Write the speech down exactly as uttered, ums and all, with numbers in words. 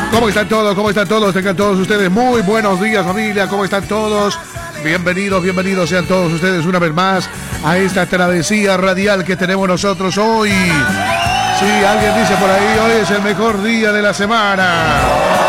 ¿Cómo están todos? ¿Cómo están todos? Tengan todos ustedes muy buenos días, familia. ¿Cómo están todos? Bienvenidos, bienvenidos sean todos ustedes una vez más a esta travesía radial que tenemos nosotros hoy. Sí, alguien dice por ahí, hoy es el mejor día de la semana.